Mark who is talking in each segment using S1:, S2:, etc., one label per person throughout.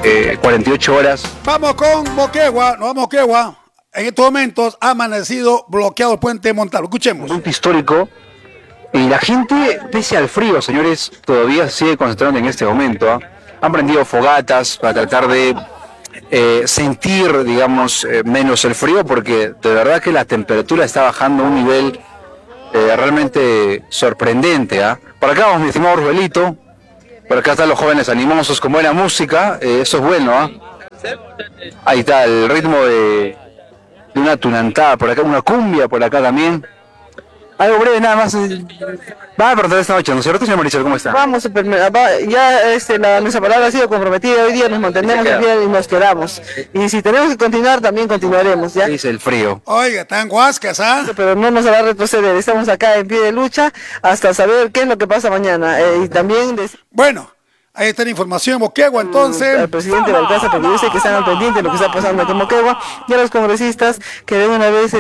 S1: 48 horas.
S2: Vamos con Moquegua, nos vamos a Moquegua. En estos momentos ha amanecido bloqueado el puente Montalvo. Escuchemos.
S1: Punto histórico. Y la gente, pese al frío, señores, todavía sigue concentrando en este momento. Han prendido fogatas para tratar de sentir, digamos, menos el frío, porque de verdad que la temperatura está bajando a un nivel realmente sorprendente. Por acá vamos, mi estimado Rubelito. Por acá están los jóvenes animosos con buena música. Eso es bueno. Ahí está el ritmo de una tunantada por acá, una cumbia por acá también. Algo breve nada más. Va a perder esta noche, ¿no es cierto, señor Mauricio? ¿Cómo está?
S3: Vamos, ya nuestra palabra ha sido comprometida. Hoy día nos mantenemos en pie y nos quedamos. Y si tenemos que continuar, también continuaremos, ¿ya?
S1: Dice el frío.
S2: Oiga, están guascas,
S3: Pero no nos va a retroceder. Estamos acá en pie de lucha hasta saber qué es lo que pasa mañana. Y también...
S2: Bueno, ahí está la información en Moquegua, entonces.
S3: El presidente Balcázar, porque dice que están al pendiente de lo que está pasando aquí en Moquegua. Y a los congresistas que de una vez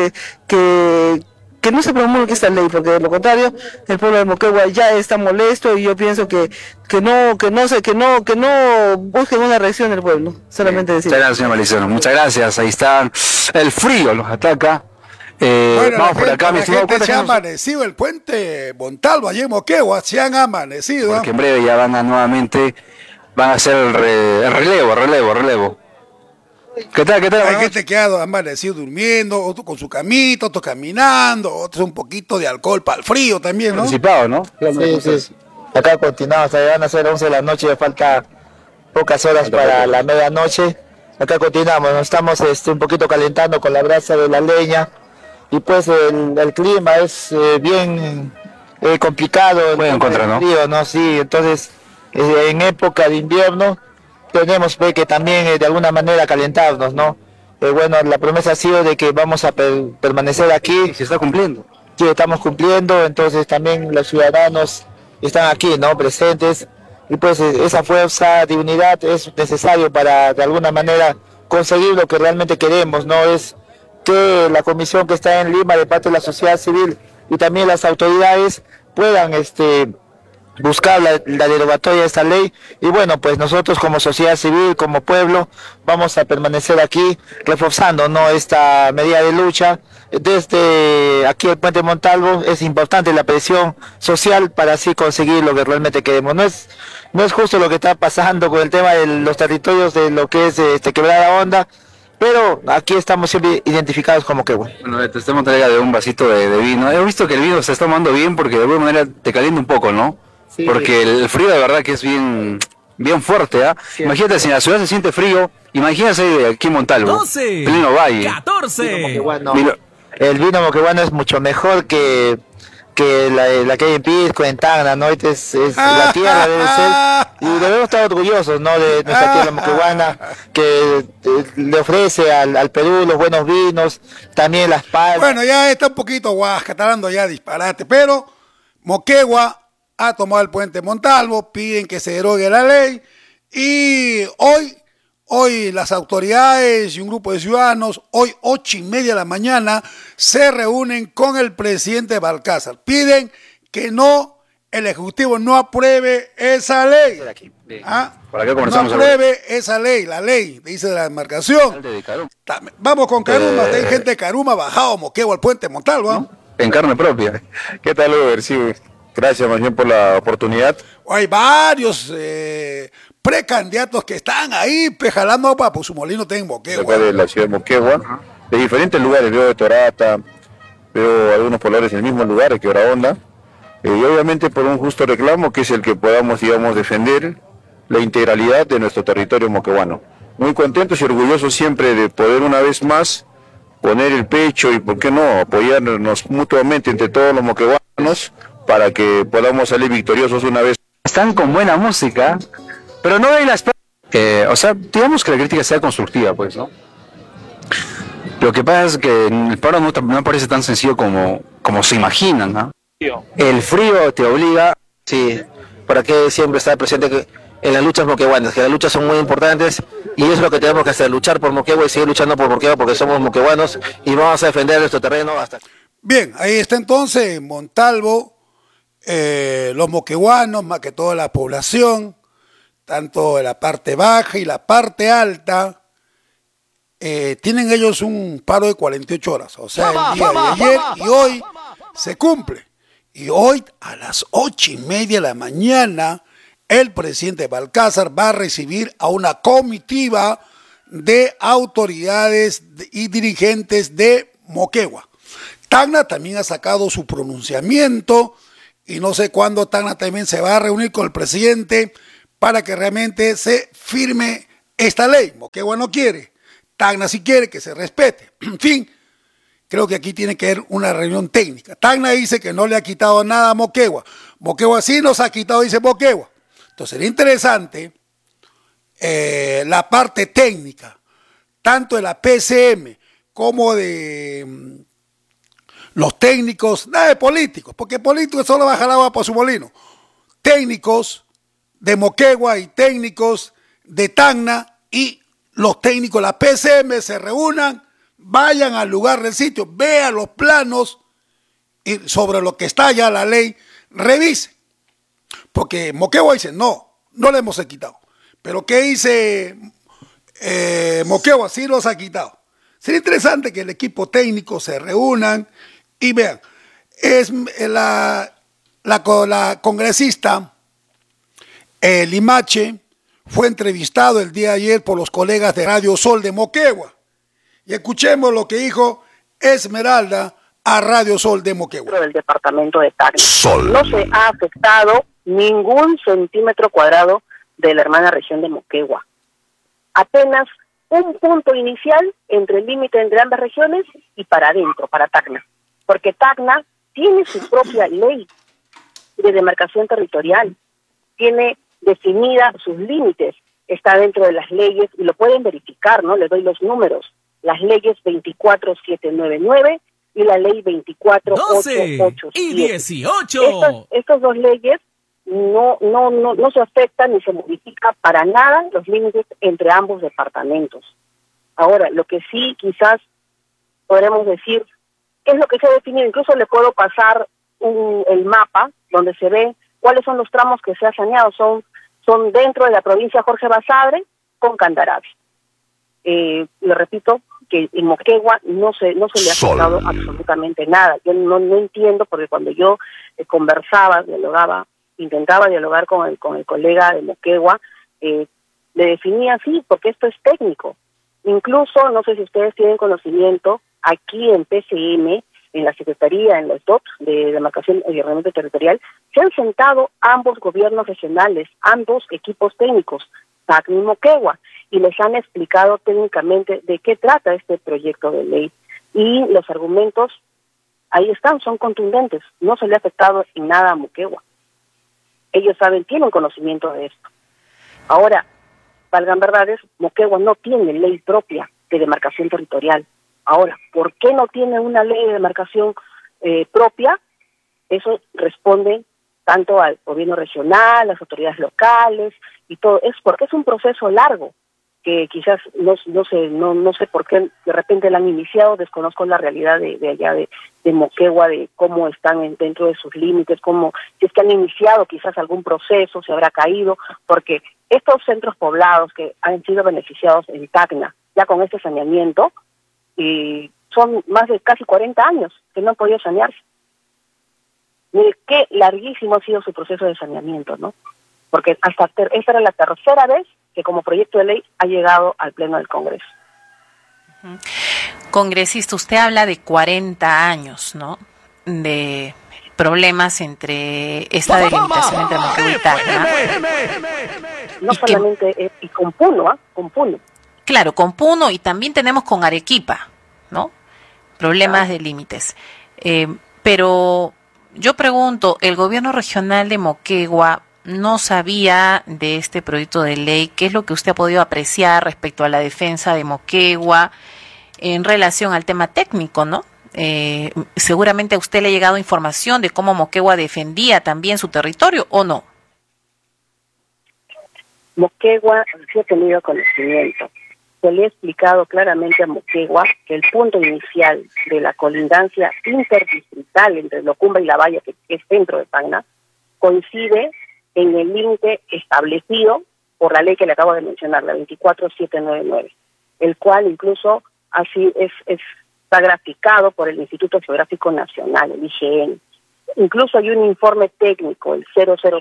S3: que no se promulgue esta ley, porque de lo contrario el pueblo de Moquegua ya está molesto, y yo pienso que no busquen una reacción del pueblo, solamente decir.
S1: Muchas gracias, señor Mauricio. Muchas gracias. Ahí está. El frío los ataca.
S2: Bueno,
S1: vamos por acá, mi estimado.
S2: Se ha amanecido el puente Montalvo allí en Moquegua, se han amanecido.
S1: Porque en breve ya van a hacer el relevo. ¿Qué tal?
S2: Hay gente que ha amanecido durmiendo, otro con su camita, otro caminando, otros un poquito de alcohol para el frío también, ¿no?
S1: Anticipado, ¿no?
S4: Sí. Acá continuamos, van a ser 11 de la noche, falta pocas horas para la medianoche. Acá continuamos, nos estamos un poquito calentando con la brasa de la leña, y pues el clima es bien complicado.
S1: Muy en contra, ¿no?
S4: Frío, ¿no? Sí, entonces en época de invierno tenemos que también de alguna manera calentarnos, ¿no? Bueno, la promesa ha sido de que vamos a permanecer aquí.
S1: Y se está cumpliendo.
S4: Sí, estamos cumpliendo, entonces también los ciudadanos están aquí, ¿no? Presentes, y pues esa fuerza de unidad es necesario para de alguna manera conseguir lo que realmente queremos, ¿no? Es que la comisión que está en Lima de parte de la sociedad civil y también las autoridades puedan buscar la derogatoria de esta ley, y bueno, pues nosotros como sociedad civil, como pueblo, vamos a permanecer aquí reforzando, ¿no?, esta medida de lucha. Desde aquí el puente Montalvo es importante la presión social para así conseguir lo que realmente queremos. No es justo lo que está pasando con el tema de los territorios de lo que es Quebrada Honda, pero aquí estamos siempre identificados como que bueno.
S1: Bueno, te estamos trayendo de un vasito de vino. He visto que el vino se está tomando bien porque de alguna manera te calienta un poco, ¿no? Sí. Porque el frío de verdad que es bien fuerte, Sí. Imagínate, si en la ciudad se siente frío, imagínate aquí en Montalvo.
S5: 12,
S1: pleno valle.
S5: 14.
S4: El vino moqueguano es mucho mejor que la que hay en Pisco, en Tacna, ¿no? Es la tierra debe ser, y debemos estar orgullosos, ¿no?, de nuestra tierra moqueguana, que le ofrece al Perú los buenos vinos, también las palmas.
S2: Bueno, ya está un poquito guasca, está dando ya disparate, pero Moquegua ha tomado el puente Montalvo, piden que se derogue la ley, y hoy las autoridades y un grupo de ciudadanos, hoy 8:30 de la mañana, se reúnen con el presidente Balcázar. Piden que el Ejecutivo no apruebe esa ley. No apruebe esa ley, la ley, dice la demarcación. Vamos con Caruma, hay gente de Caruma bajado Moquegua al puente Montalvo. ¿No?
S1: En carne propia.
S6: ¿Qué tal, Uber? Sí, gracias más bien por la oportunidad.
S2: Hay varios precandidatos que están ahí jalando para pues, su molino en Moquegua.
S6: Acá de la ciudad de Moquegua, de diferentes lugares, veo de Torata, veo algunos pobladores en el mismo lugar, de Quebrada Honda, y obviamente por un justo reclamo que es el que podamos, digamos, defender la integralidad de nuestro territorio moqueguano. Muy contentos y orgullosos siempre de poder una vez más poner el pecho y, ¿por qué no?, apoyarnos mutuamente entre todos los moqueguanos para que podamos salir victoriosos una vez.
S1: Están con buena música, pero no hay las... o sea, digamos que la crítica sea constructiva, pues, ¿no? Lo que pasa es que el paro no parece tan sencillo como se imaginan, ¿no? El frío te obliga...
S4: Sí, para que siempre estar presente en las luchas moqueguanas, que las luchas son muy importantes, y eso es lo que tenemos que hacer, luchar por Moquegua y seguir luchando por Moquegua porque somos moqueguanos y vamos a defender nuestro terreno hasta...
S2: Bien, ahí está entonces Montalvo, los moqueguanos, más que toda la población, tanto la parte baja y la parte alta, tienen ellos un paro de 48 horas. O sea, el día de ayer y hoy se cumple. Y hoy a las 8:30 de la mañana, el presidente Balcázar va a recibir a una comitiva de autoridades y dirigentes de Moquegua. Tacna también ha sacado su pronunciamiento y no sé cuándo Tacna también se va a reunir con el presidente para que realmente se firme esta ley. Moquegua no quiere, Tacna sí quiere que se respete. En fin, creo que aquí tiene que haber una reunión técnica. Tacna dice que no le ha quitado nada a Moquegua. Moquegua sí nos ha quitado, dice Moquegua. Entonces sería interesante la parte técnica, tanto de la PCM como de los técnicos, nada de políticos, porque políticos solo bajan agua por su molino. Técnicos de Moquegua y técnicos de Tacna y los técnicos de la PCM se reúnan, vayan al lugar del sitio, vean los planos y sobre lo que está ya la ley, revisen. Porque Moquegua dice, no le hemos quitado. Pero ¿qué dice Moquegua? Sí los ha quitado. Sería interesante que el equipo técnico se reúnan y vean. Es la congresista Limache fue entrevistado el día de ayer por los colegas de Radio Sol de Moquegua. Y escuchemos lo que dijo Esmeralda a Radio Sol de Moquegua.
S5: Del departamento de Tacna. No se ha afectado ningún centímetro cuadrado de la hermana región de Moquegua. Apenas un punto inicial entre el límite entre ambas regiones y para adentro, para Tacna. Porque Tacna tiene su propia ley de demarcación territorial, tiene definida sus límites, está dentro de las leyes y lo pueden verificar, ¿no? Les doy los números. Las leyes 24799 y la ley 24887.
S7: 12 y 18.
S5: Estas dos leyes no se afectan ni se modifica para nada los límites entre ambos departamentos. Ahora, lo que sí quizás podremos decir, ¿qué es lo que se ha definido? Incluso le puedo pasar el mapa donde se ve cuáles son los tramos que se ha saneado. Son dentro de la provincia Jorge Basadre con Candarave. Le repito que en Moquegua no se le ha afectado absolutamente nada. Yo no entiendo, porque cuando yo conversaba, intentaba dialogar con el colega de Moquegua, le definía así, porque esto es técnico. Incluso, no sé si ustedes tienen conocimiento, aquí en PCM, en la Secretaría, en los DOT de Demarcación y Ordenamiento Territorial, se han sentado ambos gobiernos regionales, ambos equipos técnicos, Tacna y Moquegua, y les han explicado técnicamente de qué trata este proyecto de ley. Y los argumentos, ahí están, son contundentes. No se le ha afectado en nada a Moquegua. Ellos saben, tienen conocimiento de esto. Ahora, valgan verdades, Moquegua no tiene ley propia de demarcación territorial. Ahora, ¿por qué no tiene una ley de demarcación propia? Eso responde tanto al gobierno regional, las autoridades locales y todo. Es porque es un proceso largo que quizás no sé por qué de repente la han iniciado. Desconozco la realidad de allá de Moquegua, de cómo están dentro de sus límites, si es que han iniciado quizás algún proceso, se habrá caído, porque estos centros poblados que han sido beneficiados en Tacna ya con este saneamiento, y son más de casi 40 años que no han podido sanearse. Mire qué larguísimo ha sido su proceso de saneamiento, ¿no? Porque esta era la tercera vez que como proyecto de ley ha llegado al Pleno del Congreso.
S8: Congresista, usted habla de 40 años, ¿no? De problemas entre esta delimitación entre Moquegua y Tacna.
S5: No solamente, y con Puno, con Puno.
S8: Claro, con Puno y también tenemos con Arequipa, ¿no? Problemas de límites. Pero yo pregunto, ¿el gobierno regional de Moquegua no sabía de este proyecto de ley? ¿Qué es lo que usted ha podido apreciar respecto a la defensa de Moquegua en relación al tema técnico, ¿no? Seguramente a usted le ha llegado información de cómo Moquegua defendía también su territorio, ¿o no?
S5: Moquegua sí ha tenido conocimiento. Se le ha explicado claramente a Moquegua que el punto inicial de la colindancia interdistrital entre Locumba y La Valla, que es dentro de Tacna, coincide en el límite establecido por la ley que le acabo de mencionar, la 24799, el cual incluso así está graficado por el Instituto Geográfico Nacional, el IGN. Incluso hay un informe técnico, el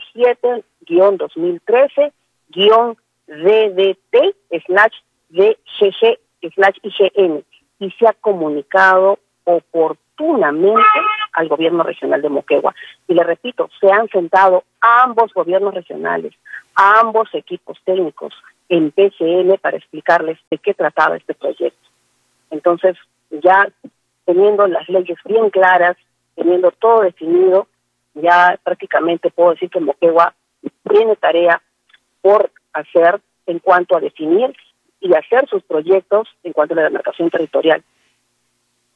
S5: 007-DDT-DGG/IGN, y se ha comunicado oportunamente al gobierno regional de Moquegua. Y le repito, se han sentado ambos gobiernos regionales, a ambos equipos técnicos en PCM para explicarles de qué trataba este proyecto. Entonces, ya teniendo las leyes bien claras, teniendo todo definido, ya prácticamente puedo decir que Moquegua tiene tarea por hacer en cuanto a definir y hacer sus proyectos en cuanto a la demarcación territorial.